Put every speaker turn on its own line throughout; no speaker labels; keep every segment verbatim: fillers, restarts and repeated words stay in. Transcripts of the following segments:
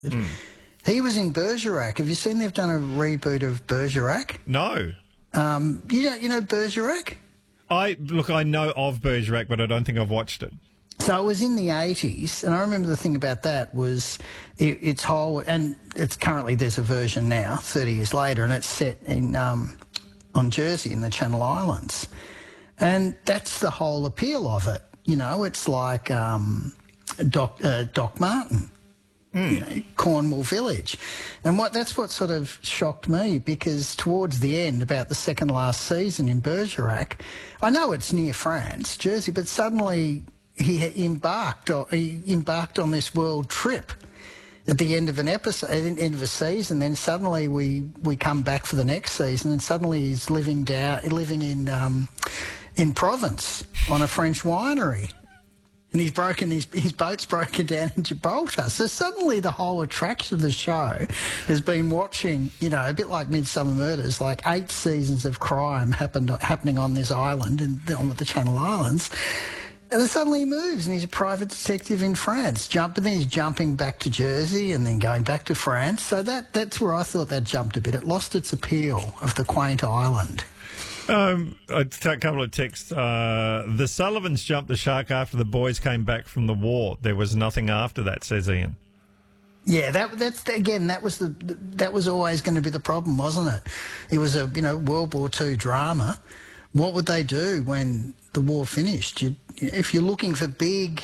Mm.
He was in Bergerac. Have you seen they've done a reboot of Bergerac?
No.
Um, you know, you know Bergerac?
I look, I know of Bergerac, but I don't think I've watched it.
So it was in the eighties, and I remember the thing about that was it, its whole, and it's currently, there's a version now, thirty years later, and it's set in um, on Jersey in the Channel Islands. And that's the whole appeal of it. You know, it's like um, Doc, uh, Doc Martin. Mm. You know, Cornwall Village. And what that's what sort of shocked me, because towards the end, about the second last season in Bergerac, I know it's near France, Jersey, but suddenly he embarked or he embarked on this world trip at the end of an episode, at the end of a season. Then suddenly we, we come back for the next season, and suddenly he's living down living in um, in Provence on a French winery. And he's broken his his boat's broken down in Gibraltar. So suddenly the whole attraction of the show has been watching, you know, a bit like Midsummer Murders, like eight seasons of crime happened happening on this island and on the Channel Islands. And then suddenly he moves and he's a private detective in France. Jump, and then he's jumping back to Jersey and then going back to France. So that that's where I thought that jumped a bit. It lost its appeal of the quaint island.
Um, a couple of texts. Uh, the Sullivans jumped the shark after the boys came back from the war. There was nothing after that, says Ian.
Yeah, that that's again. That was the that was always going to be the problem, wasn't it? It was a you know World War Two drama. What would they do when the war finished? You'd, if you're looking for big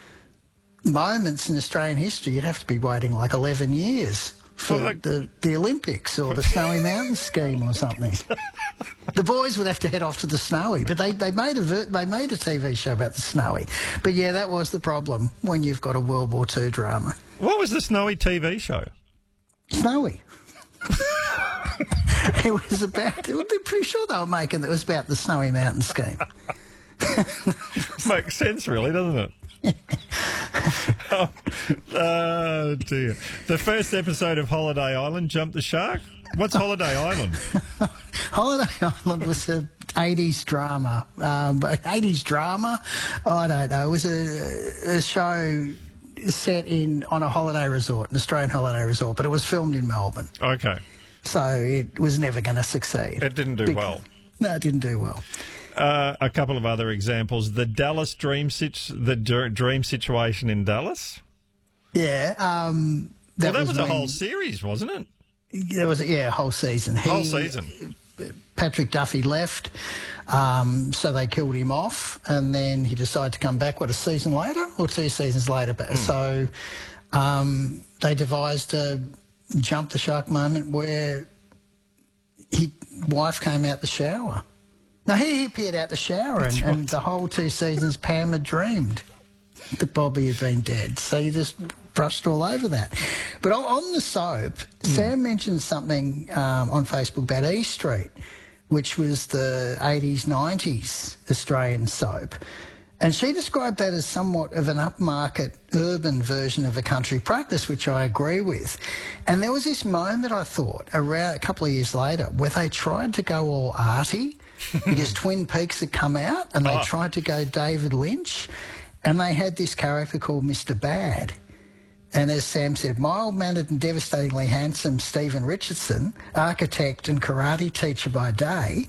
moments in Australian history, you'd have to be waiting like eleven years for well, like, the the Olympics or the Snowy Mountains scheme or something. The boys would have to head off to the Snowy, but they, they made a they made a T V show about the Snowy. But yeah, that was the problem when you've got a World War Two drama.
What was the Snowy T V show?
Snowy. It was about. They're pretty sure they were making it was about the Snowy Mountain scheme.
Makes sense, really, doesn't it? oh, oh dear! The first episode of Holiday Island jumped the shark. What's Holiday Island?
Holiday Island was an eighties drama. Um, eighties drama? I don't know. It was a, a show set in on a holiday resort, an Australian holiday resort, but it was filmed in Melbourne.
Okay.
So it was never going to succeed.
It didn't do
because,
well.
No, it didn't do well.
Uh, a couple of other examples. The Dallas Dream, situ- the d- dream situation in Dallas.
Yeah. Um,
that well, that was, was a whole series, wasn't it?
There was, yeah, a whole season. He,
whole season.
Patrick Duffy left, um, so they killed him off, and then he decided to come back, what, a season later or two seasons later? Mm. So um, they devised a jump the shark moment where his wife came out the shower. No, he, he appeared out the shower, and, right. and the whole two seasons Pam had dreamed that Bobby had been dead. So you just brushed all over that. But on the soap, mm. Sam mentioned something um, on Facebook about E Street, which was the eighties, nineties Australian soap. And she described that as somewhat of an upmarket urban version of a country practice, which I agree with. And there was this moment, I thought, around a couple of years later, where they tried to go all arty because Twin Peaks had come out, and they oh. tried to go David Lynch, and they had this character called Mister Bad. And as Sam said, mild-mannered and devastatingly handsome Stephen Richardson, architect and karate teacher by day,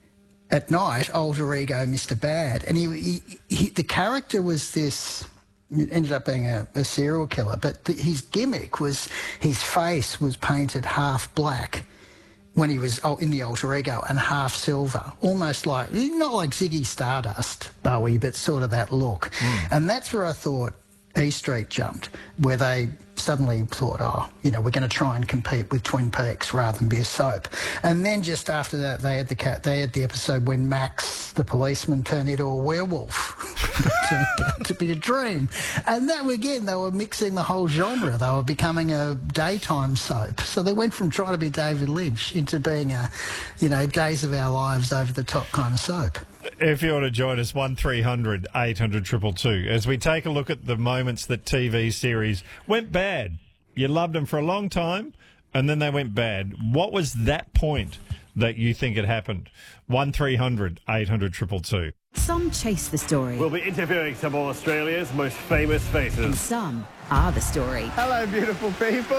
at night, alter ego Mister Bad. And he, he, he the character was this, it ended up being a, a serial killer, but the, his gimmick was his face was painted half black when he was in the alter ego and half silver, almost like, not like Ziggy Stardust, Bowie, but sort of that look. Mm. And that's where I thought E Street jumped, where they suddenly thought, oh, you know, we're going to try and compete with Twin Peaks rather than be a soap. And then just after that, they had the cat, they had the episode when Max, the policeman, turned into a werewolf. Turned out to be a dream. And that, again, they were mixing the whole genre. They were becoming a daytime soap. So they went from trying to be David Lynch into being a, you know, Days of Our Lives over the top kind of soap.
If you want to join us, one three hundred eight hundred two two two, as we take a look at the moments that T V series went bad. You loved them for a long time, and then they went bad. What was that point that you think it happened? one three hundred eight hundred two two two.
Some chase the story.
We'll be interviewing some of Australia's most famous faces.
And some are the story.
Hello, beautiful people.